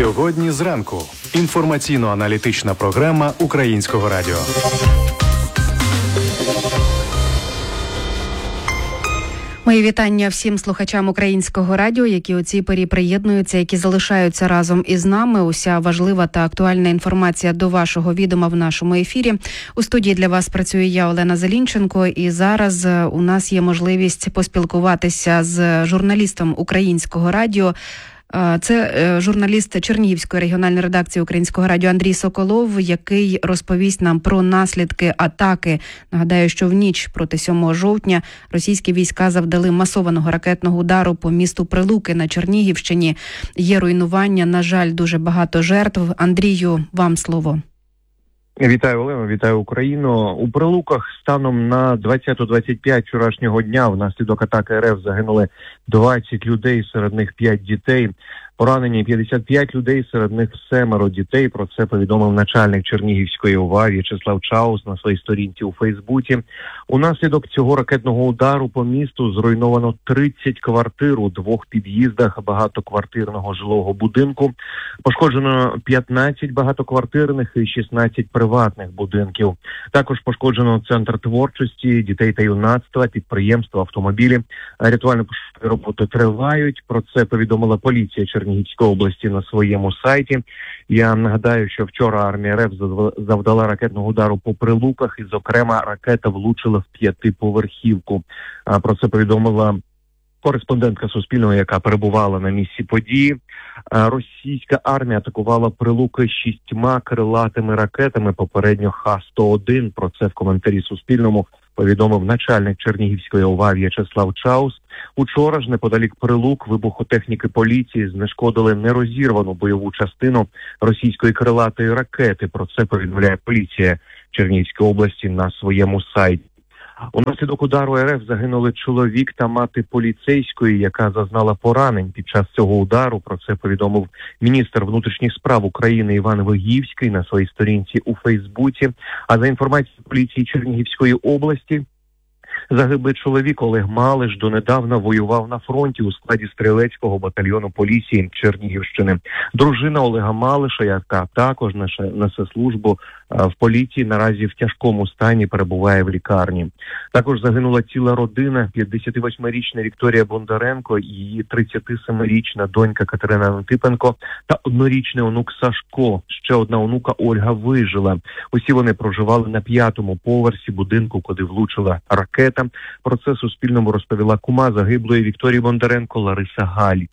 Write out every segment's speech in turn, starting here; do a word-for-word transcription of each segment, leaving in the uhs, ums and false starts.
Сьогодні зранку. Інформаційно-аналітична програма Українського радіо. Мої вітання всім слухачам Українського радіо, які у цій порі приєднуються, які залишаються разом із нами. Уся важлива та актуальна інформація до вашого відома в нашому ефірі. У студії для вас працює я, Олена Зелінченко, і зараз у нас є можливість поспілкуватися з журналістом Українського радіо. Це журналіст Чернігівської регіональної редакції Українського радіо Андрій Соколов, який розповість нам про наслідки атаки. Нагадаю, що в ніч проти сьомого жовтня російські війська завдали масованого ракетного удару по місту Прилуки на Чернігівщині. Є руйнування, на жаль, дуже багато жертв. Андрію, вам слово. Вітаю, Олено, вітаю Україну. У Прилуках станом на двадцята двадцять п'ять вчорашнього дня внаслідок атаки РФ загинули двадцять людей, серед них п'ять дітей. Поранені п'ятдесят п'ять людей, серед них семеро дітей. Про це повідомив начальник Чернігівської ОВА В'ячеслав Чаус на своїй сторінці у Фейсбуці. Унаслідок цього ракетного удару по місту зруйновано тридцять квартир у двох під'їздах багатоквартирного жилого будинку. Пошкоджено п'ятнадцять багатоквартирних і шістнадцять приватних будинків. Також пошкоджено центр творчості, дітей та юнацтва, підприємства, автомобілі. Рятувально-пошукові роботи тривають. Про це повідомила поліція Чернігівської області на своєму сайті. Я нагадаю, що вчора армія РФ завдала ракетного удару по Прилуках, і, зокрема, ракета влучила в п'ятиповерхівку. Про це повідомила кореспондентка Суспільного, яка перебувала на місці події. Російська армія атакувала Прилуки шістьма крилатими ракетами, попередньо Х сто один. Про це в коментарі Суспільному повідомив начальник Чернігівської ОВА В'ячеслав Чаус. Учора ж неподалік Прилук вибухотехніки поліції знешкодили нерозірвану бойову частину російської крилатої ракети. Про це повідомляє поліція Чернігівської області на своєму сайті. Унаслідок удару РФ загинули чоловік та мати поліцейської, яка зазнала поранень під час цього удару. Про це повідомив міністр внутрішніх справ України Іван Вигівський на своїй сторінці у Фейсбуці. А за інформацією поліції Чернігівської області, загиблий чоловік Олег Малиш донедавна воював на фронті у складі стрілецького батальйону поліції Чернігівщини. Дружина Олега Малиша, яка також несе службу в поліції, наразі в тяжкому стані перебуває в лікарні. Також загинула ціла родина: п'ятдесятивосьмирічна Вікторія Бондаренко і її тридцятисемирічна донька Катерина Антипенко та однорічний онук Сашко. Ще одна онука Ольга вижила. Усі вони проживали на п'ятому поверсі будинку, куди влучила ракета. Про це Суспільному розповіла кума загиблої Вікторії Бондаренко Лариса Галіч.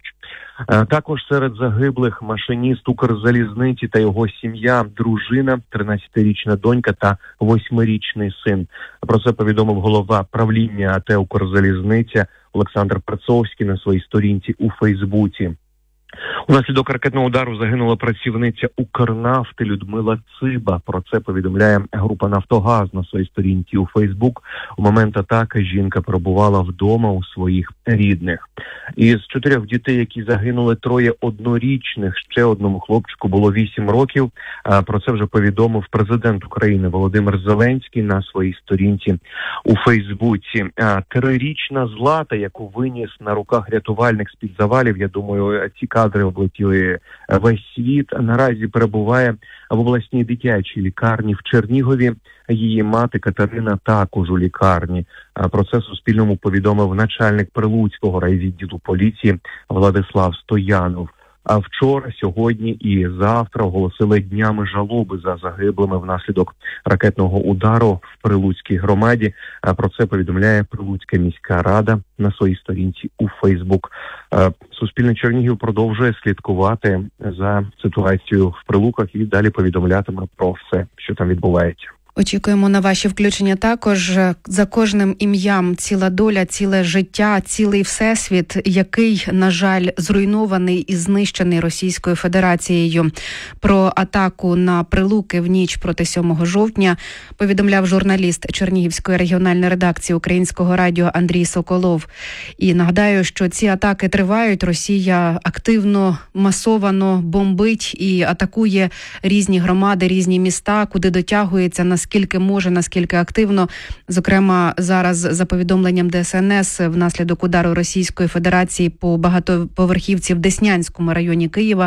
Також серед загиблих машиніст Укрзалізниці та його сім'я, дружина, тринадцятирічна донька та восьмирічний син. Про це повідомив голова правління АТ «Укрзалізниця» Олександр Працовський на своїй сторінці у Фейсбуці. Унаслідок ракетного удару загинула працівниця Укрнафти Людмила Циба. Про це повідомляє група «Нафтогаз» на своїй сторінці у Фейсбук. У момент атаки жінка перебувала вдома у своїх рідних. Із чотирьох дітей, які загинули, троє однорічних, ще одному хлопчику було вісім років. Про це вже повідомив президент України Володимир Зеленський на своїй сторінці у Фейсбуці. Трирічна Злата, яку виніс на руках рятувальник з-під завалів, я думаю, ці кадри облетіли весь світ, наразі перебуває в обласній дитячій лікарні в Чернігові. Її мати Катерина також у лікарні. Про це Суспільному повідомив начальник Прилуцького райвідділу поліції Владислав Стоянов. А вчора, сьогодні і завтра оголосили днями жалоби за загиблими внаслідок ракетного удару в Прилуцькій громаді. Про це повідомляє Прилуцька міська рада на своїй сторінці у Фейсбук. Суспільне Чернігів продовжує слідкувати за ситуацією в Прилуках і далі повідомлятиме про все, що там відбувається. Очікуємо на ваші включення також. За кожним ім'ям ціла доля, ціле життя, цілий всесвіт, який, на жаль, зруйнований і знищений Російською Федерацією. Про атаку на Прилуки в ніч проти сьомого жовтня повідомляв журналіст Чернігівської регіональної редакції Українського радіо Андрій Соколов. І нагадаю, що ці атаки тривають. Росія активно, масовано бомбить і атакує різні громади, різні міста, куди дотягується, наскільки може, наскільки активно. Зокрема, зараз, за повідомленням Де Ес Ен Ес, внаслідок удару Російської Федерації по багатоповерхівці в Деснянському районі Києва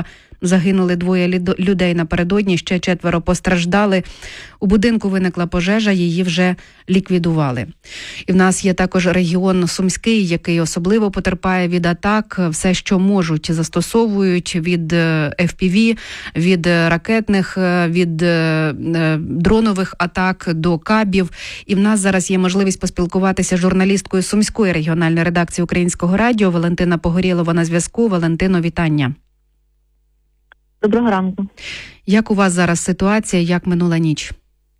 Загинули двоє лідо- людей напередодні, ще четверо постраждали. У будинку виникла пожежа, її вже ліквідували. І в нас є також регіон Сумський, який особливо потерпає від атак. Все, що можуть, застосовують від еф пі ві, від ракетних, від дронових атак до кабів. І в нас зараз є можливість поспілкуватися з журналісткою Сумської регіональної редакції Українського радіо Валентина Погорєлова на зв'язку. Валентино, вітання. Доброго ранку. Як у вас зараз ситуація, як минула ніч?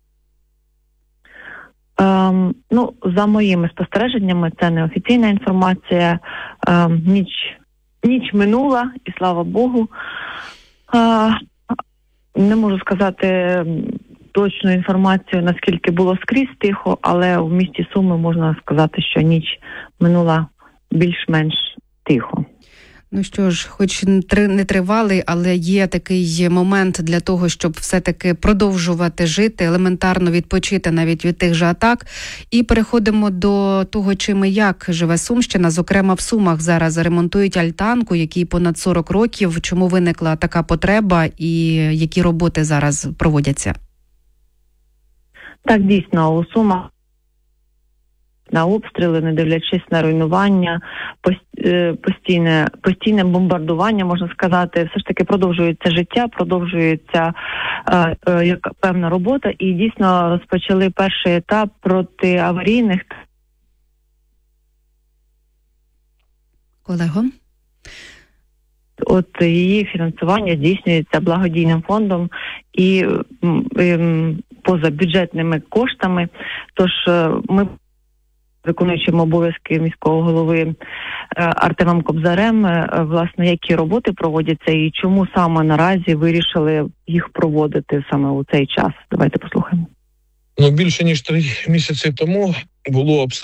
Ем, ну, за моїми спостереженнями, це не офіційна інформація. Ем, ніч, ніч минула, і слава Богу. Е, не можу сказати точну інформацію, наскільки було скрізь тихо, але в місті Суми можна сказати, що ніч минула більш-менш тихо. Ну що ж, хоч не тривалий, але є такий момент для того, щоб все-таки продовжувати жити, елементарно відпочити навіть від тих же атак. І переходимо до того, чим і як живе Сумщина. Зокрема, в Сумах зараз ремонтують альтанку, якій понад сорок років. Чому виникла така потреба і які роботи зараз проводяться? Так, дійсно, у Сумах на обстріли, не дивлячись на руйнування, постійне, постійне бомбардування, можна сказати, все ж таки продовжується життя, продовжується е, е, як певна робота, і дійсно розпочали перший етап проти аварійних. Колего? От її фінансування здійснюється благодійним фондом і, і поза бюджетними коштами. Тож ми, виконуючим обов'язки міського голови Артемом Кобзарем, власне, які роботи проводяться і чому саме наразі вирішили їх проводити саме у цей час. Давайте послухаємо. Ну, більше ніж три місяці тому було обстеження